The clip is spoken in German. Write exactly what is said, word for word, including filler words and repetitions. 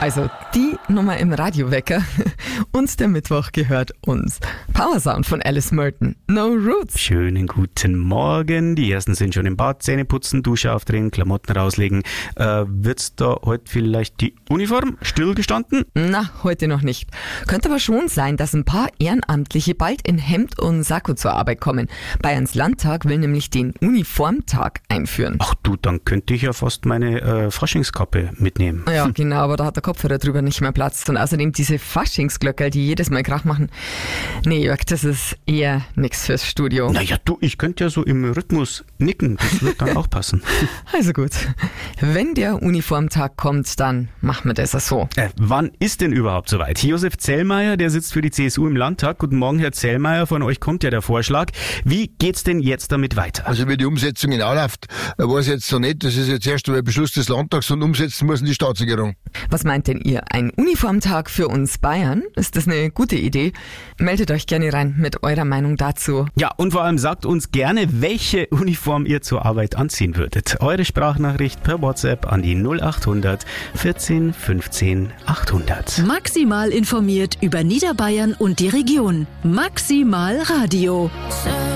Also die Nummer im Radiowecker und der Mittwoch gehört uns. Power Sound von Alice Merton. No Roots. Schönen guten Morgen. Die ersten sind schon im Bad, Zähne putzen, Dusche aufdrehen, Klamotten rauslegen. Äh, wird's da heute vielleicht die Uniform stillgestanden? Na, heute noch nicht. Könnte aber schon sein, dass ein paar Ehrenamtliche bald in Hemd und Sakko zur Arbeit kommen. Bayerns Landtag will nämlich den Uniformtag einführen. Ach du, dann könnte ich ja fast meine äh, Faschingskappe mitnehmen. Ja, genau, aber da hat der Kopfhörer drüber nicht mehr Platz. Und außerdem diese Faschingsglöckerl, die jedes Mal Krach machen. Nee, Jörg, das ist eher nix fürs Studio. Naja, du, ich könnte ja so im Rhythmus nicken. Das wird dann auch passen. Also gut. Wenn der Uniformtag kommt, dann machen wir das so. Äh, wann ist denn überhaupt soweit? Josef Zellmeier, der sitzt für die C S U im Landtag. Guten Morgen, Herr Zellmeier. Von euch kommt ja der Vorschlag. Wie geht's denn jetzt damit weiter? Also wie die Umsetzung genau läuft, weiß ich jetzt noch nicht. Das ist jetzt erst ein Beschluss des Landtags und umsetzen muss die Staatsregierung. Was meint denn ihr? Ein Uniformtag für uns Bayern? Ist das eine gute Idee? Meldet euch gerne rein mit eurer Meinung dazu. Ja, und vor allem sagt uns gerne, welche Uniform ihr zur Arbeit anziehen würdet. Eure Sprachnachricht per WhatsApp an die null acht hundert vierzehn fünfzehn achthundert. Maximal informiert über Niederbayern und die Region. Maximal Radio.